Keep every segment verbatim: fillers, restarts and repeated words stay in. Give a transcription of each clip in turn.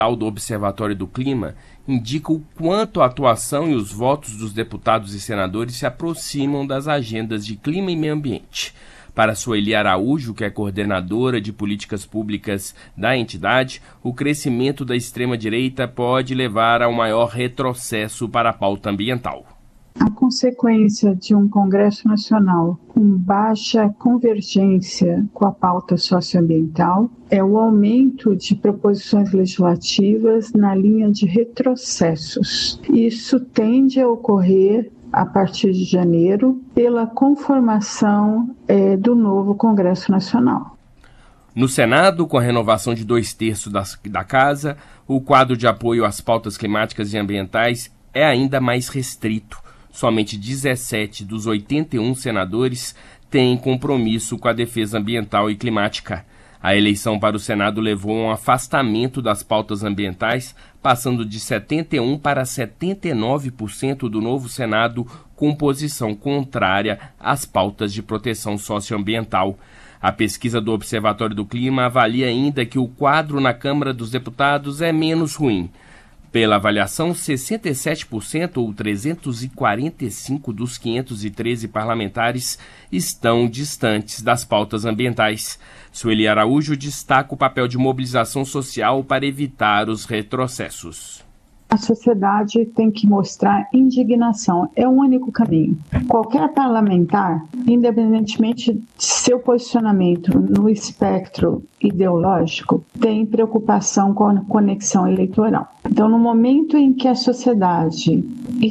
do Observatório do Clima indica o quanto a atuação e os votos dos deputados e senadores se aproximam das agendas de clima e meio ambiente. Para Sueli Araújo, que é coordenadora de políticas públicas da entidade, o crescimento da extrema-direita pode levar a um maior retrocesso para a pauta ambiental. A consequência de um Congresso Nacional com baixa convergência com a pauta socioambiental é o aumento de proposições legislativas na linha de retrocessos. Isso tende a ocorrer a partir de janeiro pela conformação é, do novo Congresso Nacional. No Senado, com a renovação de dois terços da, da Casa, o quadro de apoio às pautas climáticas e ambientais é ainda mais restrito. Somente dezessete dos oitenta e um senadores têm compromisso com a defesa ambiental e climática. A eleição para o Senado levou a um afastamento das pautas ambientais, passando de setenta e um por cento para setenta e nove por cento do novo Senado com posição contrária às pautas de proteção socioambiental. A pesquisa do Observatório do Clima avalia ainda que o quadro na Câmara dos Deputados é menos ruim. Pela avaliação, sessenta e sete por cento ou trezentos e quarenta e cinco dos quinhentos e treze parlamentares estão distantes das pautas ambientais. Sueli Araújo destaca o papel de mobilização social para evitar os retrocessos. A sociedade tem que mostrar indignação, é o único caminho. Qualquer parlamentar, independentemente de seu posicionamento no espectro ideológico, tem preocupação com a conexão eleitoral. Então, no momento em que a sociedade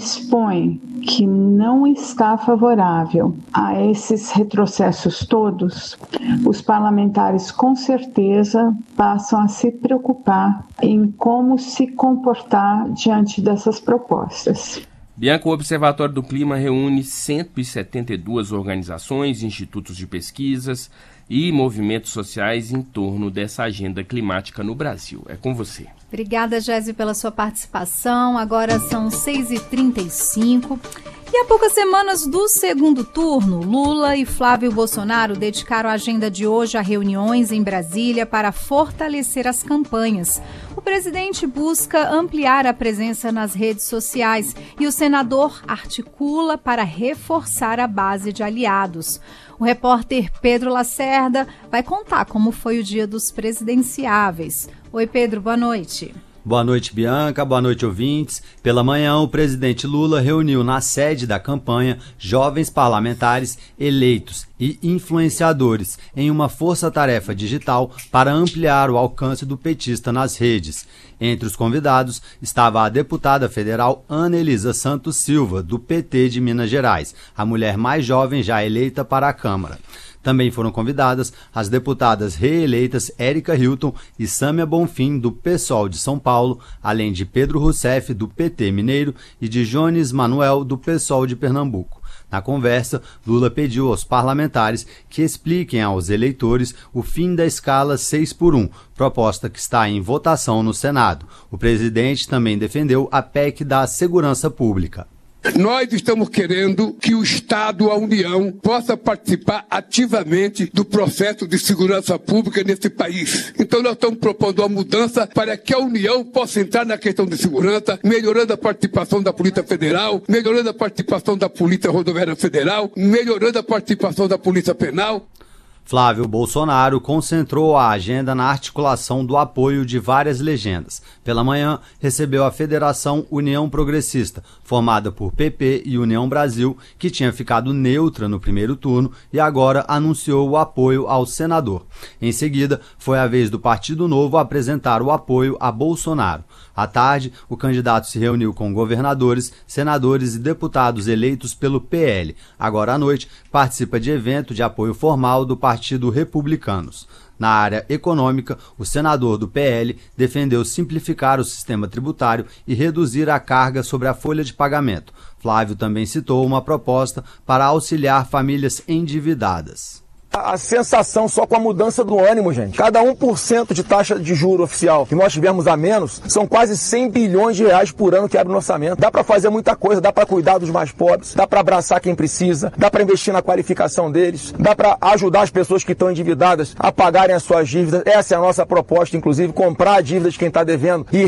expõe que não está favorável a esses retrocessos todos, os parlamentares com certeza passam a se preocupar em como se comportar diante dessas propostas. Bianca, o Observatório do Clima reúne cento e setenta e duas organizações, institutos de pesquisas e movimentos sociais em torno dessa agenda climática no Brasil. É com você. Obrigada, Gési, pela sua participação. Agora são seis e trinta e cinco. E há poucas semanas do segundo turno, Lula e Flávio Bolsonaro dedicaram a agenda de hoje a reuniões em Brasília para fortalecer as campanhas. O presidente busca ampliar a presença nas redes sociais e o senador articula para reforçar a base de aliados. O repórter Pedro Lacerda vai contar como foi o dia dos presidenciáveis. Oi, Pedro, boa noite. Boa noite, Bianca. Boa noite, ouvintes. Pela manhã, o presidente Lula reuniu na sede da campanha jovens parlamentares eleitos e influenciadores em uma força-tarefa digital para ampliar o alcance do petista nas redes. Entre os convidados estava a deputada federal Ana Elisa Santos Silva, do P T de Minas Gerais, a mulher mais jovem já eleita para a Câmara. Também foram convidadas as deputadas reeleitas Érica Hilton e Sâmia Bonfim, do PSOL de São Paulo, além de Pedro Rousseff, do P T mineiro, e de Jones Manuel, do PSOL de Pernambuco. Na conversa, Lula pediu aos parlamentares que expliquem aos eleitores o fim da escala seis por um, proposta que está em votação no Senado. O presidente também defendeu a P E C da Segurança Pública. Nós estamos querendo que o Estado, a União, possa participar ativamente do processo de segurança pública nesse país. Então nós estamos propondo uma mudança para que a União possa entrar na questão de segurança, melhorando a participação da Polícia Federal, melhorando a participação da Polícia Rodoviária Federal, melhorando a participação da Polícia Penal. Flávio Bolsonaro concentrou a agenda na articulação do apoio de várias legendas. Pela manhã, recebeu a Federação União Progressista, formada por P P e União Brasil, que tinha ficado neutra no primeiro turno e agora anunciou o apoio ao senador. Em seguida, foi a vez do Partido Novo apresentar o apoio a Bolsonaro. À tarde, o candidato se reuniu com governadores, senadores e deputados eleitos pelo P L. Agora à noite, participa de evento de apoio formal do Partido Republicanos. Na área econômica, o senador do P L defendeu simplificar o sistema tributário e reduzir a carga sobre a folha de pagamento. Flávio também citou uma proposta para auxiliar famílias endividadas. A sensação só com a mudança do ânimo, gente. Cada um por cento de taxa de juro oficial que nós tivermos a menos, são quase cem bilhões de reais por ano que abre no orçamento. Dá para fazer muita coisa, dá para cuidar dos mais pobres, dá para abraçar quem precisa, dá para investir na qualificação deles, dá para ajudar as pessoas que estão endividadas a pagarem as suas dívidas. Essa é a nossa proposta, inclusive, comprar a dívida de quem está devendo e